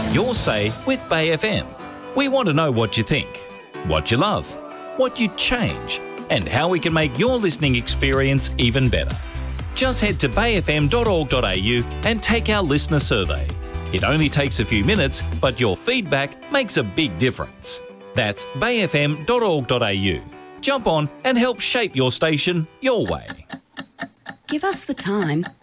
Your say with Bay FM. We want to know what you think, what you love, what you'd change, and how we can make your listening experience even better. Just head to bayfm.org.au and take our listener survey. It only takes a few minutes, but your feedback makes a big difference. That's bayfm.org.au. Jump on and help shape your station your way. Give us the time